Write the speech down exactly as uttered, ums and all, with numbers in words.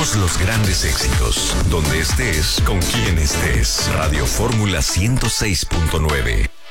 Todos los grandes éxitos, donde estés, con quien estés. Radio Fórmula ciento seis punto nueve.